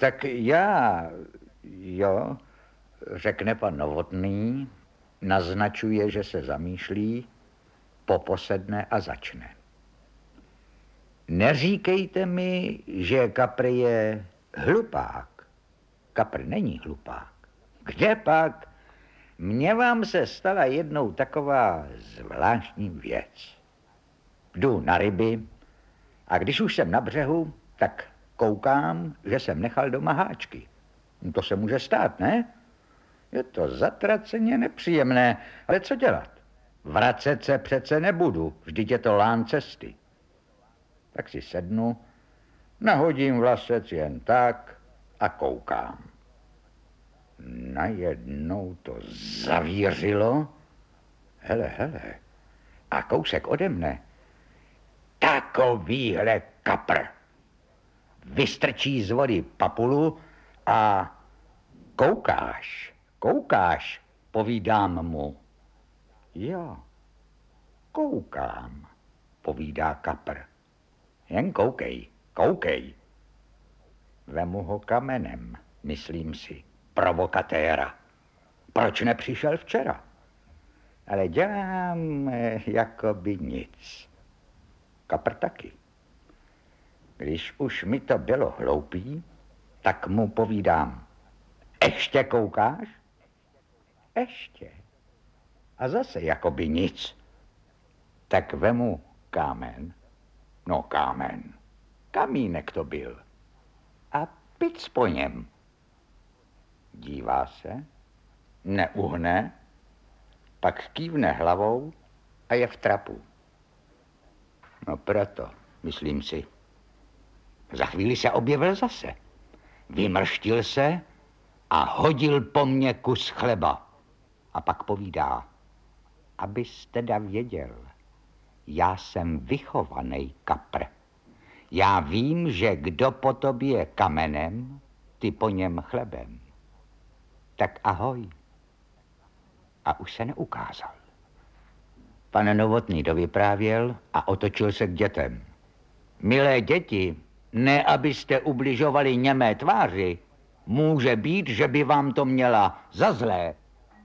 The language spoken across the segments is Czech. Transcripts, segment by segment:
Tak jo, řekne pan Novotný, naznačuje, že se zamýšlí, poposedne a začne. Neříkejte mi, že Kapr je hlupák. Kapr není hlupák. Kde pak? Mně vám se stala jednou taková zvláštní věc. Jdu na ryby a když už jsem na břehu, tak koukám, že jsem nechal doma háčky. To se může stát, ne? Je to zatraceně nepříjemné, ale co dělat? Vracet se přece nebudu, vždyť je to lán cesty. Tak si sednu, nahodím vlasec jen tak a koukám. Najednou to zavířilo. Hele, a kousek ode mne. Takovýhle kapr. Vystrčí z vody papulu a koukáš, povídám mu. Jo, koukám, povídá kapr. Jen koukej. Vemu ho kamenem, myslím si, provokatéra. Proč nepřišel včera? Ale dělám jako by nic. Kapr taky. Když už mi to bylo hloupý, tak mu povídám. Ještě koukáš? Ještě. A zase jako by nic. Tak vemu kámen. No kámen. Kamínek to byl. A pic po něm. Dívá se, neuhne, pak kývne hlavou a je v trapu. No proto, myslím si. Za chvíli se objevil zase. Vymrštil se a hodil po mně kus chleba. A pak povídá, abys teda věděl, já jsem vychovaný kapr. Já vím, že kdo po tobě kamenem, ty po něm chlebem. Tak ahoj. A už se neukázal. Pan Novotný dovyprávěl a otočil se k dětem. Milé děti, ne abyste ubližovali němé tváři, může být, že by vám to měla za zlé.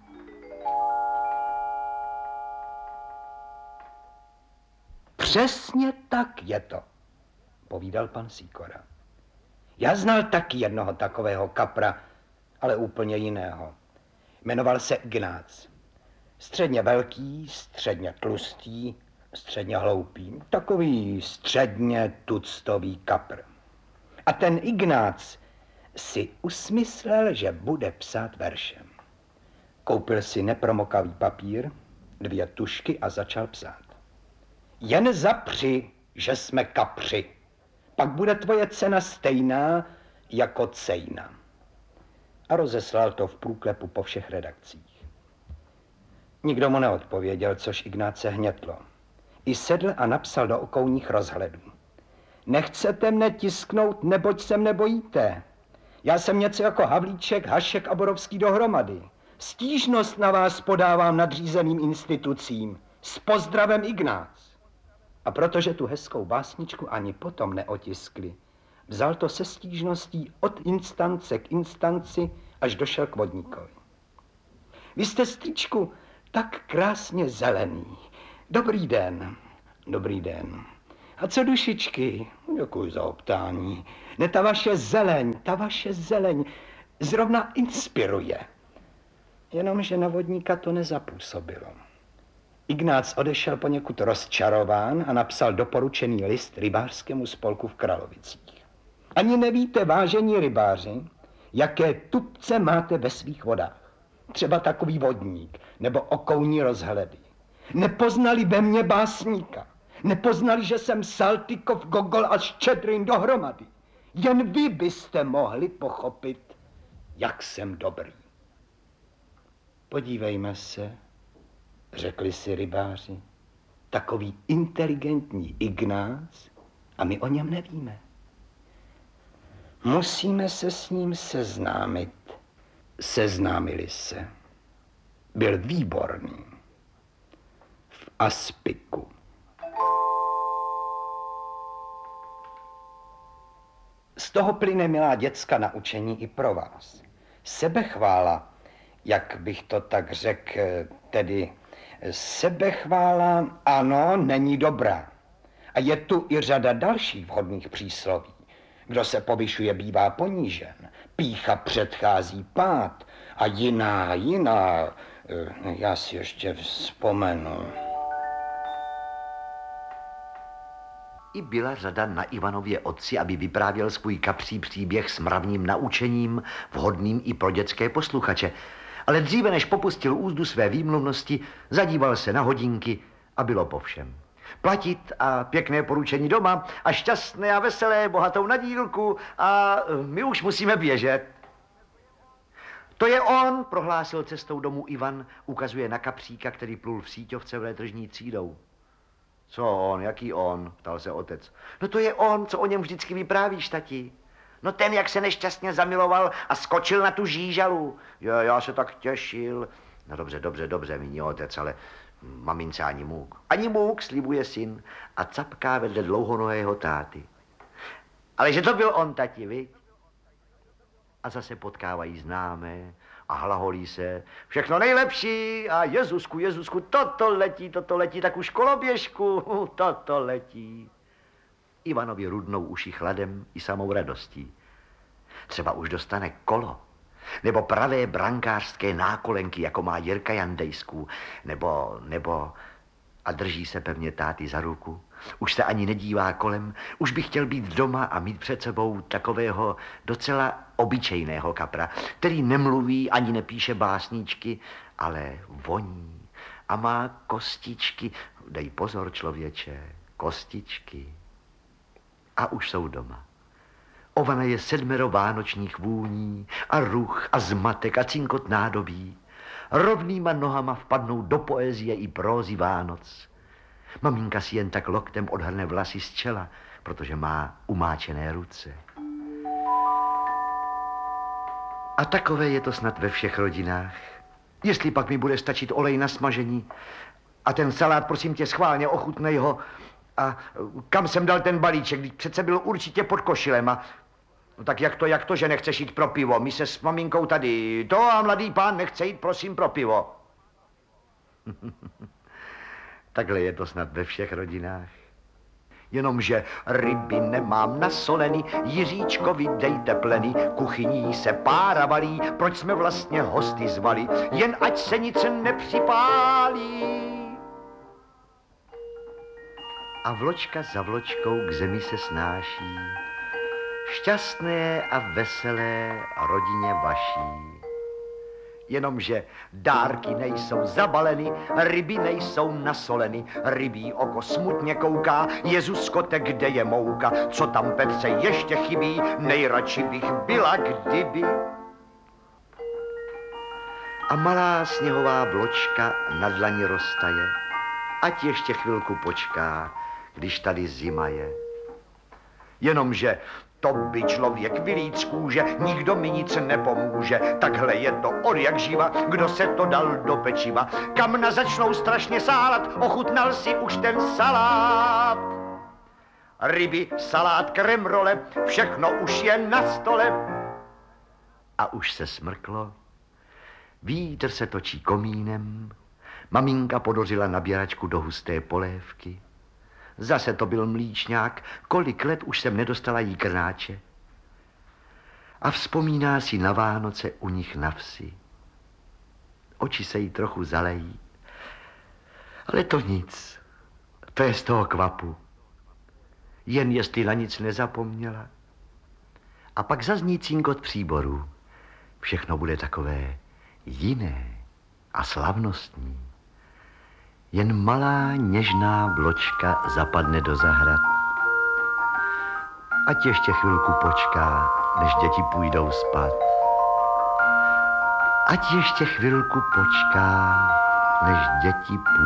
Přesně tak je to, povídal pan Sýkora. Já znal taky jednoho takového kapra, ale úplně jiného. Jmenoval se Ignác. Středně velký, středně tlustý, středně hloupý. Takový středně tuctový kapr. A ten Ignác si usmyslel, že bude psát veršem. Koupil si nepromokavý papír, 2 tužky a začal psát. Jen zapři, že jsme kapři. Pak bude tvoje cena stejná jako cejna. A rozeslal to v průklepu po všech redakcích. Nikdo mu neodpověděl, což Ignáce hnětlo. I sedl a napsal do okolních rozhledů. Nechcete mne tisknout, neboť se mne bojíte. Já jsem něco jako Havlíček, Hašek a Borovský dohromady. Stížnost na vás podávám nadřízeným institucím. S pozdravem Ignác. A protože tu hezkou básničku ani potom neotiskli, vzal to se stížností od instance k instanci, až došel k vodníkovi. Vy jste, strýčku, tak krásně zelený. Dobrý den. Dobrý den. A co dušičky? Děkuji za optání. Ne, ta vaše zeleň zrovna inspiruje. Jenomže na vodníka to nezapůsobilo. Ignác odešel poněkud rozčarován a napsal doporučený list rybářskému spolku v Kralovicích. Ani nevíte, vážení rybáři, jaké tupce máte ve svých vodách. Třeba takový vodník nebo okouní rozhledy. Nepoznali ve mně básníka. Nepoznali, že jsem Saltykov, Gogol a Ščedrin dohromady. Jen vy byste mohli pochopit, jak jsem dobrý. Podívejme se, řekli si rybáři, takový inteligentní Ignác a my o něm nevíme. Musíme se s ním seznámit. Seznámili se. Byl výborný. V Aspiku. toho plyne, milá děcka, naučení i pro vás. Sebechvála, jak bych to tak řekl, tedy sebechvála, ano, není dobrá. A je tu i řada dalších vhodných přísloví. Kdo se povyšuje, bývá ponížen. Pýcha předchází pád. A jiná, já si ještě vzpomenu. I byla řada na Ivanově otci, aby vyprávěl svůj kapří příběh s mravním naučením, vhodným i pro dětské posluchače. Ale dříve, než popustil úzdu své výmluvnosti, zadíval se na hodinky a bylo po všem. Platit a pěkné poručení doma a šťastné a veselé, bohatou nadílku a my už musíme běžet. To je on, prohlásil cestou domů Ivan, ukazuje na kapříka, který plul v síťovce vlé tržní třídou. Co on, jaký on, ptal se otec. No to je on, co o něm vždycky vyprávíš, tati. No ten, jak se nešťastně zamiloval a skočil na tu žížalu. Já se tak těšil. No dobře, míní otec, ale mamince ani můk. Ani můk, slibuje syn a capká vedle dlouhonohého táty. Ale že to byl on, tati, viď? A zase potkávají známé a hlaholí se. Všechno nejlepší a Jezusku, toto letí, tak už koloběžku, toto letí. Ivanovi rudnou uši chladem i samou radostí. Třeba už dostane kolo, nebo pravé brankářské nákolenky, jako má Jirka Jandejsků, nebo a drží se pevně táty za ruku. Už se ani nedívá kolem, už by chtěl být doma a mít před sebou takového docela obyčejného kapra, který nemluví ani nepíše básničky, ale voní a má kostičky. Dej pozor, člověče, kostičky. A už jsou doma. Ovana je 7 vánočních vůní a ruch a zmatek a cinkot nádobí. Rovnýma nohama vpadnou do poezie i prózy Vánoc. Maminka si jen tak loktem odhrne vlasy z čela, protože má umáčené ruce. A takové je to snad ve všech rodinách. Jestli pak mi bude stačit olej na smažení a ten salát, prosím tě, schválně ochutnej ho. A kam jsem dal ten balíček, když přece byl určitě pod košilem a... No tak jak to, že nechceš jít pro pivo? My se s maminkou tady... To a mladý pán nechce jít, prosím, pro pivo. Takhle je to snad ve všech rodinách. Jenomže ryby nemám nasolený, Jiříčkovi dejte pleny, kuchyní se pára valí, proč jsme vlastně hosty zvali, jen ať se nic nepřipálí. A vločka za vločkou k zemi se snáší, šťastné a veselé rodině vaší. Jenomže dárky nejsou zabaleny, ryby nejsou nasoleny, rybí oko smutně kouká, Jezuskote, kde je mouka, co tam Petře ještě chybí, nejradši bych byla, kdyby. A malá sněhová vločka na dlani roztaje, ať ještě chvilku počká, když tady zima je. Jenomže to by člověk vylít z kůže, nikdo mi nic nepomůže. Takhle je to od jak živa, kdo se to dal do pečiva. Kamna začnou strašně sálat, ochutnal si už ten salát. Ryby, salát, kremrole, všechno už je na stole. A už se smrklo, vítr se točí komínem, maminka podořila nabíračku do husté polévky. Zase to byl mlíčňák, kolik let už jsem nedostala jí krnáče. A vzpomíná si na Vánoce u nich na vsi. Oči se jí trochu zalejí, ale to nic, to je z toho kvapu. Jen jestli na nic nezapomněla. A pak zazní cinkot příborů. Všechno bude takové jiné a slavnostní. Jen malá něžná vločka zapadne do zahrad. Ať ještě chvilku počká, než děti půjdou spát. Ať ještě chvilku počká, než děti půjdou